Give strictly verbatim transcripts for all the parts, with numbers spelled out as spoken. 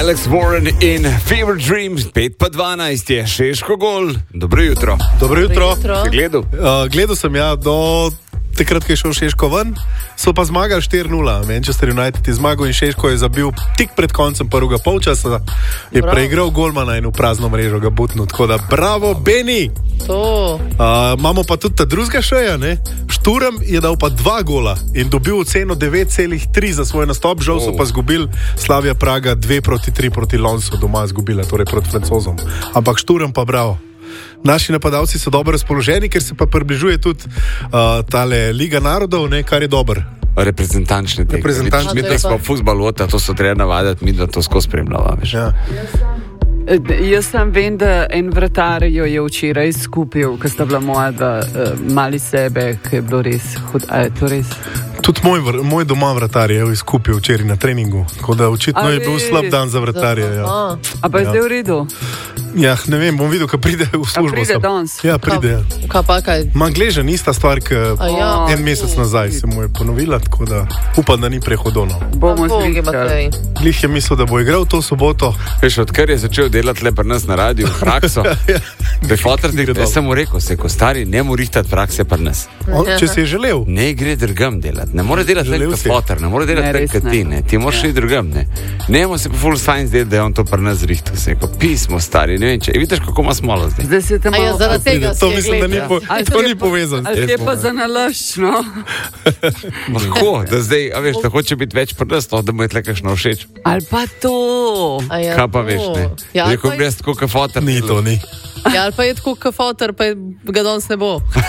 Alex Warren in Fever Dreams, pet pa dvanajst je Šeško gol. Dobro jutro. Dobro jutro. Si gledal? Uh, gledal sem, ja, do takrat, ko je šel Šeško ven, so pa zmagali štiri nula. Manchester United je zmagal in Šeško je zabil tik pred koncem prvega polčasa. Je bravo. Preigral golmana in v prazno mrežo ga butnil. Tako da bravo, Beni! To. Uh, imamo pa tudi ta drugega šeja, ne? Šturm je dal pa dva gola in dobil oceno devet celih tri za svoj nastop. Žal so pa zgubili Slavia Praga dve proti tri proti Lonsu doma zgubila, torej proti Francozom. Ampak Šturm pa bravo. Naši napadalci so dobro razpoloženi, ker se pa približuje tudi uh, tale Liga narodov, ne, kar je dobro. Reprezentančni tek. Reprezentančni Mi, da smo fuzbalu, to so treba navaditi, mi da to skozi spremljava. Ja. Jaz sem vem, da en vratar jo je včeraj skupil, ko sta bila moja dva uh, mali sebe, ki je bilo res hud. A je to res? Tudi moj, vr, moj doma vratar je izkupil včeraj na treningu, tako da očitno je bil slab dan za vratarje. Ja. A pa je zdaj v redu? Ja, ne vem, bom videl, ko pride v službo. A pride danes? Ja, pride. Kaj pa kaj? Ma gleža, nista stvar, ki ja. en mesec nazaj se mu je ponovila, tako da upam, da ni prehodovno. Bomo zvigali. Glih je mislil, da bo igral to soboto. Veš, odkar je začel delati le pri nas na radiju prakso, ja. Be fotrnik, jaz sem mu rekel, se ko stari, ne mu rihtati prakse pri nas. On, če si je želel. Ne gre drugam delati, ne more delati le kot fotr, ne more delati le kot ti, ne. Ti moraš iti drugam, ne. Ne mu se pa full science delati, da je on to pri nas rihtal, se ko pismo stari, ne vem če. Vidiš, kako ima smolo zdaj. Zdaj se te malo... A ja, zaradi tega to mislim, da ni, po, to ni povezan. Ali je pa za nalašč, no? Lahko, da zdaj, a veš, da hoče biti več pri nas, da mu je tle kakšno všeč. Ali pa to. Ja, kaj pa veš, ne? Ja, Zdaj, ko bi jaz tako kafotr. Ni to, ni. Ja, ali pa je tako kafotar, pa je, ga danes ne bo.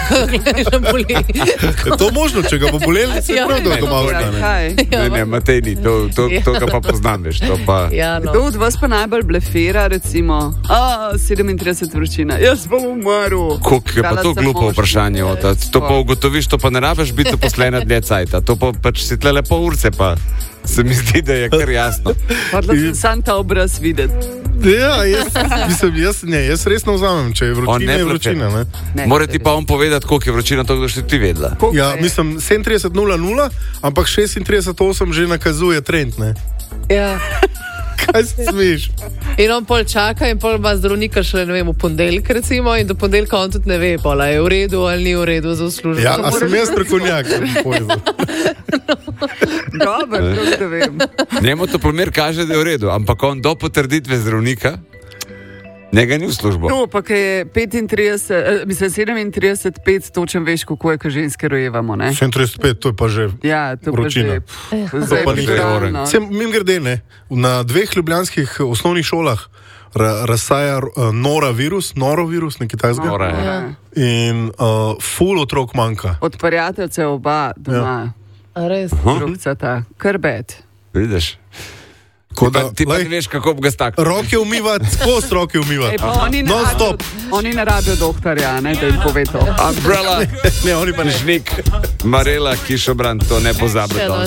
Je to možno, če ga bo bolel, se Ja. prav, da je doma ostane. Ne, ne, Matej ni, to, to, to ga pa poznam, veš, to pa... Ja, no. Kdo od vas pa najbolj blefira, recimo, a, sedemintrideset vročina, jaz bom umrl. Kuk je pa Dala to sem glupo možno. vprašanje, ota. To pa ugotoviš, to pa ne rabiš biti zaposlena dlje cajta, to pa pač si tle lepo urce pa. Se mi zdi, da je kar jasno. Hodla sem sam ta obraz videti. Ja, jaz, mislim, jaz, ne, jaz resno vzamem, če je On vročina, ne je vročina. Ne? Ne, Mora ti pa on povedati, koliko je vročina, to da še ti vedela. Koliko Ja, je? mislim, sedemintrideset nula nula, ampak šestintrideset osem že nakazuje trend, ne? Ja. Kaj se smeš? In on pol čaka in pol ima zdravnika še, ne vem, v ponedeljek recimo in do ponedeljka on tudi ne ve, pol, a je v redu ali ni v redu za službo. Ja, a sem jaz strokovnjak, sem povedal. Dobar, drug da vem. Njemu to primer kaže, da je v redu, ampak on do potrditve zdravnika njega ni v službo. No, pa kaj je petintrideset, eh, mislim sedemintrideset, pet, točen veš, kako je, ko ženske rojevamo, ne? sedemintrideset pet, to je pa že Ja, to vročina. pa že... To pa ni pravno. Sem mim grede, ne? Na dveh ljubljanskih osnovnih šolah ra, razsaja uh, nora virus, norovirus, nekaj takega. Nora, ja. Ja. In uh, ful otrok manjka. Od prijateljcev oba doma. A res? Drugca ta, krbet. Vidiš? Ti Ko pa, da, ti pa lej, ne veš, kako bi ga stakal. roke umivati, skozi roke umivati. Ej, pa oni ne Non stop. rabijo- Oni ne rabijo doktorja, ne, da jim pove to. Umbrella, Ne, oni pa ne. žnik, Marela, Kišobran, to ne pozabi. Še, no.